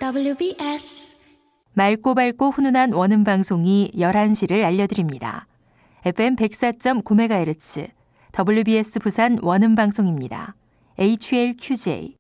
WBS 맑고 밝고 훈훈한 원음 방송이 11시를 알려드립니다. FM 104.9MHz WBS 부산 원음 방송입니다. HLQJ